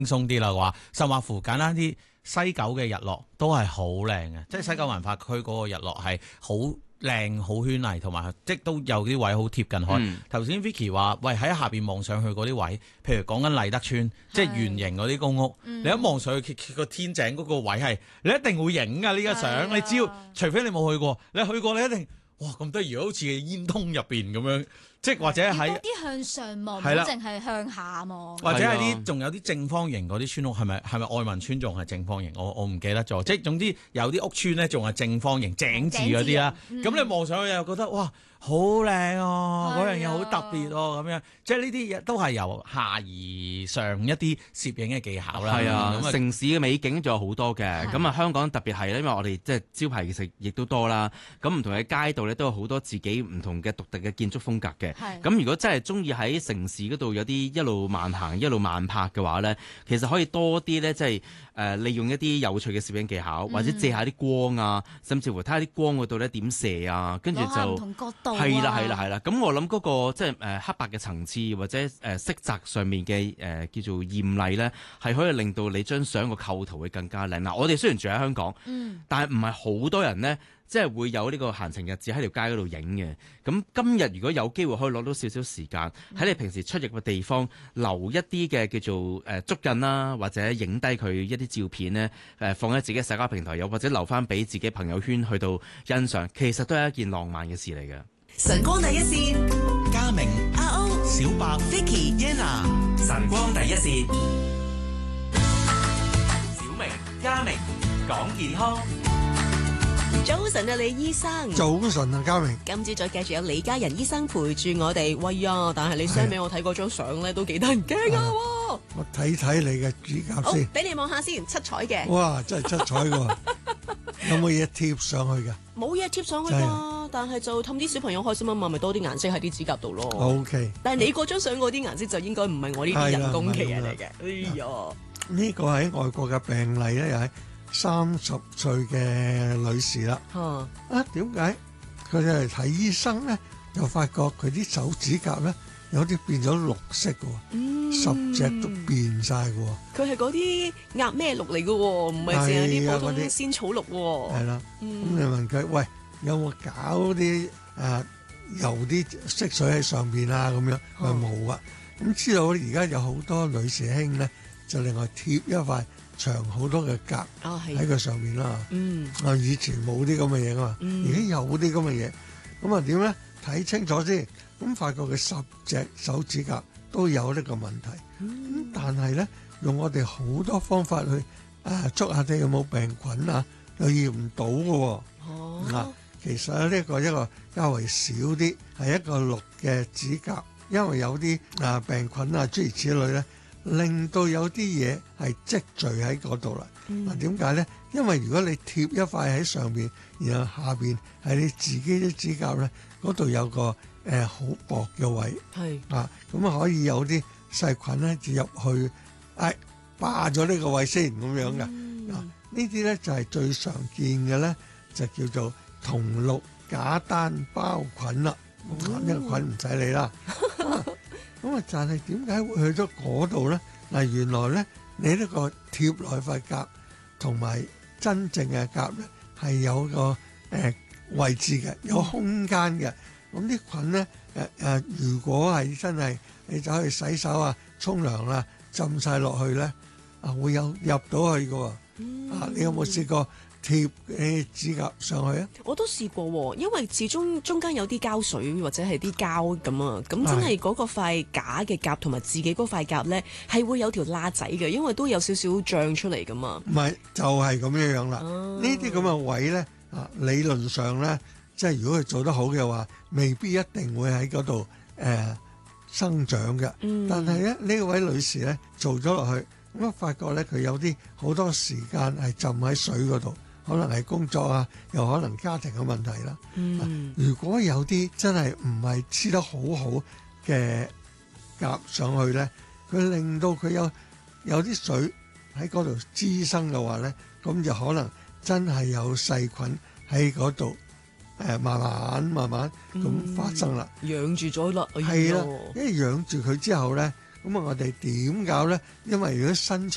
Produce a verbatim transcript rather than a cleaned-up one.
鬆啲啦話，甚或乎簡單啲，西九嘅日落都係好靚嘅，即係西九文化區嗰個日落係好靚、好絢麗，同埋即都有啲位好貼近海。頭先、嗯、Vicky 話，喂喺下邊望上去嗰啲位，譬如講緊麗德村，即係圓形嗰啲公屋，嗯、你一望上去個天井嗰個位係，你一定會影㗎呢個相。的你只要除非你冇去過，你去過你一定哇咁得意，好似煙通入邊咁樣。即係或者喺啲向上望，唔係啦， 淨係向下望。 或者係啲仲有啲正方形嗰啲村屋，係咪係咪愛民村仲係正方形？我我唔記得咗。即係總之有啲屋村咧仲係正方形井字嗰啲啦。咁、嗯、你望上去又覺得哇好靚哦，嗰樣嘢好特別哦咁樣。即係呢啲嘢都係由下而上一啲攝影嘅技巧啦。 係啊， 咁城市嘅美景仲有好多嘅。咁啊，香港特別係咧，因為我哋即係招牌其實亦都多啦。咁唔同嘅街道咧都有好多自己唔同嘅獨特嘅建築風格嘅。咁如果真係中意喺城市嗰度有啲一路慢行一路慢拍嘅話咧，其實可以多啲咧，即係誒利用一啲有趣嘅攝影技巧，或者借下啲光啊，甚至乎睇下啲光嗰度咧點射啊，跟住就唔同角度啊， 係啦係啦係啦。咁我諗嗰個即係誒黑白嘅層次或者誒色澤上面嘅誒叫做豔麗咧，係可以令到你張相個構圖會更加靚。嗱，我哋雖然住喺香港，嗯，但係唔係好多人咧。即係會有呢個閒情逸致喺條街嗰度影嘅。咁今日如果有機會可以攞到少少時間喺你平時出入嘅地方留一啲嘅叫做誒足印啦，或者影低佢一啲照片呢，誒放喺自己嘅社交平台，又或者留翻俾自己朋友圈去到欣賞，其實都係一件浪漫嘅事嚟嘅。 晨光第一線， 嘉明、 阿歐、 小白、 Vicky、 Yenna， 晨光第一線， 小明、嘉明講健康。 早晨啊，李醫生。 早晨啊，嘉明。 今朝再繼續有李家仁醫生陪住我哋。喂呀，但係你 send 俾我睇嗰張相咧，都幾得人驚啊！ 我睇睇你嘅指甲先。 俾你望下先，七彩嘅。 哇，真係七彩㗎。有冇嘢貼上去㗎？ 冇嘢貼上去㗎，但係就氹啲小朋友開心啊嘛，咪多啲顏色喺啲指甲度咯。 O K。但係你嗰張相嗰啲顏色就應該唔係我呢啲人工嘅嘢嚟嘅。哎呀， 呢個喺外國嘅病例咧，又係三十歲嘅女士啦。啊，點解佢哋嚟睇醫生咧？又發覺佢啲手指甲咧有啲變咗綠色嘅，嗯、十隻都變晒嘅。 佢係嗰啲鴨咩綠嚟嘅，唔係淨係啲普通仙草綠。 係啦，咁你問佢，喂，有冇搞啲誒油啲色水喺上邊啊？咁樣佢冇啊。咁知道而家有好多女士兄咧，就另外貼一塊長好多嘅甲喺佢上面啦。嗯，啊以前冇啲咁嘅嘢啊嘛，而家有啲咁嘅嘢。咁啊點咧？睇清楚先。咁發覺佢十隻手指甲都有呢個問題。咁、嗯、但係咧，用我哋好多方法去啊捉下啲有冇病菌啊，又驗唔到嘅。哦，嗱、啊，其實呢、這個一個較為少啲，係一個綠嘅指甲，因為有啲啊病菌啊諸如此類咧。令到有啲嘢係積聚喺嗰度啦。嗱，點解咧？因為如果你貼一塊喺上邊，然後下邊係你自己啲指甲咧，嗰度有個誒好、呃、薄嘅位，係是啊，咁啊可以有啲細菌咧就入去，誒、哎、霸咗呢個位先咁樣嘅。嗯、啊，呢啲咧就係、是、最常見嘅咧，就叫做銅綠假單胞菌啦。呢、嗯、個菌唔使理啦。咁啊，但係點解會去咗嗰度咧？嗱，原來咧，你呢個貼落塊甲同埋真正嘅甲咧，係有個誒、呃、位置嘅，有空間嘅。咁啲菌咧，誒、呃、誒、呃，如果係真係你走去洗手啊、沖涼啦、浸晒落去咧，啊會有入到去嘅。嗯、啊，你有冇試過貼誒指甲上去啊？ 我都試過，因為始終中間有啲膠水或者係啲膠咁啊，咁真係嗰個塊假嘅甲同埋自己嗰塊甲咧，係會有條罅仔嘅，因為都有少少脹出嚟噶嘛。唔係， 就係咁樣樣啦。呢啲咁嘅位咧，啊理論上咧，即係如果佢做得好嘅話，未必一定會喺嗰度誒生長嘅。嗯、但係咧，呢位女士咧做咗落去，咁啊發覺咧佢有啲好多時間係浸喺水嗰度。可能係工作啊，又可能家庭嘅問題啦。嗯啊、如果有啲真係唔係黐得好好嘅甲上去咧，佢令到佢有有啲水喺嗰度滋生嘅話咧，咁就可能真係有細菌喺嗰度誒慢慢慢慢咁發生啦。 養住咗啦， 係啦，因為養住佢之後咧，咁啊我哋點搞咧？因為如果新